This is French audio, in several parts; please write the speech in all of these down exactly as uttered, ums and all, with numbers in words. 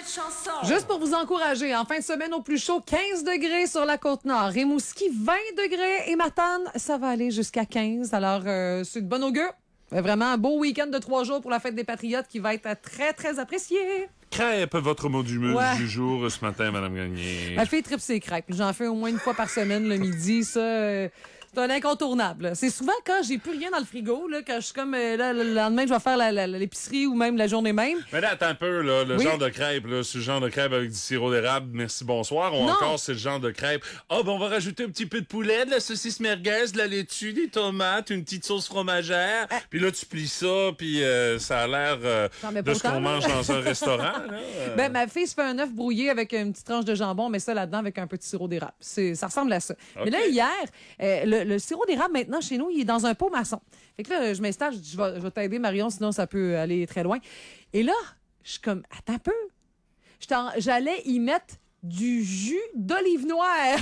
chanson. Juste pour vous encourager, en fin de semaine au plus chaud, quinze degrés sur la Côte-Nord. Rimouski, vingt degrés. Et Matane, ça va aller jusqu'à quinze. Alors, euh, c'est de bon augure. Vraiment un beau week-end de trois jours pour la fête des Patriotes qui va être très, très apprécié. Crêpes, votre mot du, Ouais. du jour ce matin, Madame Gagné. Ma fille tripe ses crêpes. J'en fais au moins une fois par semaine le midi. Ça, euh, c'est un incontournable. C'est souvent quand j'ai plus rien dans le frigo, là, quand je suis comme euh, là, le lendemain, je vais faire la, la, l'épicerie ou même la journée même. Mais là, attends un peu, là, le Oui. genre de crêpe, là, c'est le genre de crêpe avec du sirop d'érable, merci, bonsoir. Ou Non. encore, c'est le genre de crêpe. Ah, oh, ben, on va rajouter un petit peu de poulet, de la saucisse merguez, de la laitue, des tomates, une petite sauce fromagère. Ah. Puis là, tu plies ça, puis euh, ça a l'air euh, J'en mets de pas ce qu'on autant, là. mange dans un restaurant, là. Euh, Ben, ma fille se fait un œuf brouillé avec une petite tranche de jambon, mais ça là-dedans avec un petit sirop d'érable. C'est, ça ressemble à ça. Ok. Mais là, hier, euh, le, le sirop d'érable, maintenant, chez nous, il est dans un pot maçon. Fait que là, je m'installe, je dis, je vais, je vais t'aider, Marion, sinon ça peut aller très loin. Et là, je suis comme, attends un peu. J'étais en- J'allais y mettre du jus d'olive noire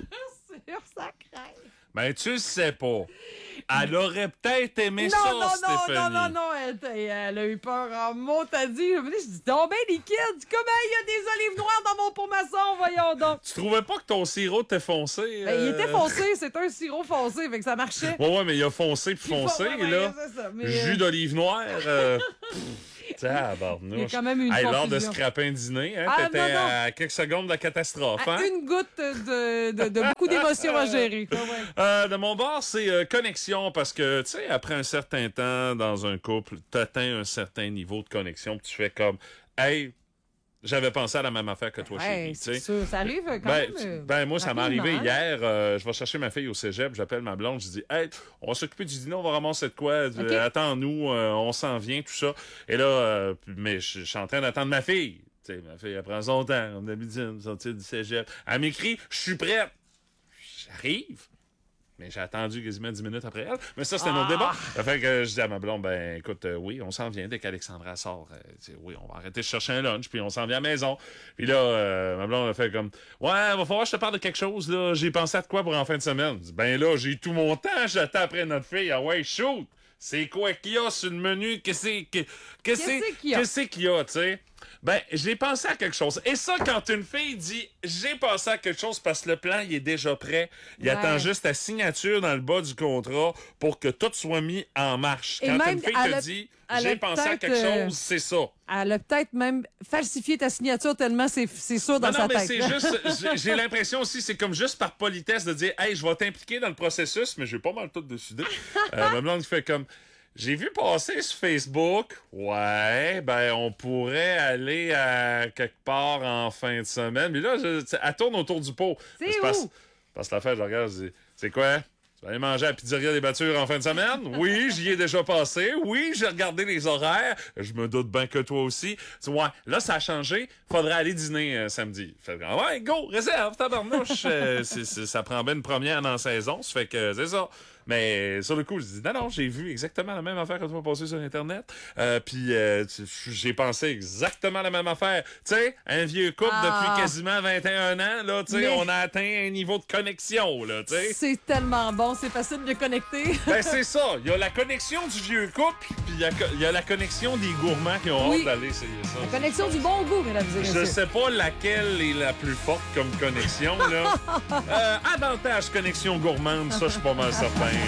sur sa crêpe. Ben, tu le sais pas. Elle aurait peut-être aimé Non, ça, non, non, Stéphanie. non, non, non, elle, elle a eu peur en mot, t'as dit. Je me dis, je dis, donc ben liquide, comment il y a des olives noires dans mon pot maçon, voyons donc. Tu trouvais pas que ton sirop était foncé? Ben, il euh? était foncé, c'est un sirop foncé, fait que ça marchait. Ouais, ouais, mais il a foncé puis foncé, Ouais, ouais, là. c'est ça, mais, Jus euh, d'olive noire. Euh... Tabarnouche. Il y a quand même une Hey, lors de confusion. ce crapin dîner, hein, Ah, t'étais non, non. à quelques secondes de la catastrophe. à Hein? une goutte de, de, de beaucoup d'émotions à gérer. Ouais, ouais. Euh, de mon bord, c'est euh, connexion parce que, tu sais, après un certain temps dans un couple, t'atteins un certain niveau de connexion puis tu fais comme, hey, j'avais pensé à la même affaire que toi, Ouais, chérie, tu c'est sais. sûr, ça arrive quand Ben, même. euh, ben moi, ça m'est rapidement, arrivé hein. hier. euh, je vais chercher ma fille au cégep. J'appelle ma blonde. Je dis, hey, on va s'occuper du dîner. On va ramasser de quoi? Euh, Ok. Attends-nous. euh, on s'en vient, tout ça. Et là, euh, puis- mais je je suis en train d'attendre ma fille. Tu sais, ma fille, elle prend son temps. On d'habitude, sortir du cégep. Elle m'écrit, je suis prête. J'arrive. Mais j'ai attendu quasiment dix minutes après elle. Mais ça, c'était Ah. notre débat. Ça fait que je dis à ma blonde, ben, écoute, euh, oui, on s'en vient dès qu'Alexandra sort. Euh, tu sais, oui, on va arrêter de chercher un lunch, puis on s'en vient à la maison. Puis là, euh, ma blonde a fait comme, ouais, va falloir que je te parle de quelque chose, là. J'ai pensé à de quoi pour en fin de semaine. Je dis, ben là, j'ai tout mon temps, j'attends après notre fille. Ah ouais, shoot! C'est quoi qu'il y a sur le menu? Qu'est-ce que- qu'est-ce Qu'est-ce qu'il y a? qu'est-ce qu'il y a, tu sais? Ben, j'ai pensé à quelque chose. Et ça, quand une fille dit « j'ai pensé à quelque chose » parce que le plan, il est déjà prêt, il Ouais. attend juste ta signature dans le bas du contrat pour que tout soit mis en marche. Et Quand même, une fille elle te a- dit elle « j'ai a pensé à peut-être, quelque euh, chose », c'est ça. Elle a peut-être même falsifié ta signature tellement c'est, c'est sûr dans Non, sa non, mais tête. c'est juste, j'ai- j'ai l'impression aussi, c'est comme juste par politesse de dire « Hey, je vais t'impliquer dans le processus, mais j'ai pas mal tout décidé. » euh, Ma blonde fait comme... J'ai vu passer sur Facebook, ouais, ben on pourrait aller à quelque part en fin de semaine. Mais là, je, tu sais, elle tourne autour du pot. C'est Mais où? Parce, parce que la fête, je regarde, je dis, c'est quoi? Tu vas aller manger à la pizzeria des Battures en fin de semaine? Oui, j'y ai déjà passé. Oui, j'ai regardé les horaires. Je me doute bien que toi aussi. Tu vois, là, ça a changé. Faudrait aller dîner euh, samedi. Fait que, ah ouais, go, réserve, tabarnouche. Euh, c'est, c'est, ça prend bien une première dans la saison. Ça fait que c'est ça. Mais sur le coup, je dis, non, non, j'ai vu exactement la même affaire que toi passer sur Internet. Euh, Puis euh, tu- j'ai pensé exactement la même affaire. Tu sais, un vieux couple Ah. depuis quasiment vingt et un ans, là, tu sais, Mais- on a atteint un niveau de connexion, là, tu sais. C'est tellement bon, c'est facile de connecter. Ben, c'est ça. Il y a la connexion du vieux couple, puis il y a, il y a la connexion des gourmands qui ont Oui. hâte d'aller essayer ça. La connexion du bon goût, mesdames et Je messieurs. sais pas laquelle est la plus forte comme connexion, là. euh, avantage connexion gourmande, ça, je suis pas mal certain.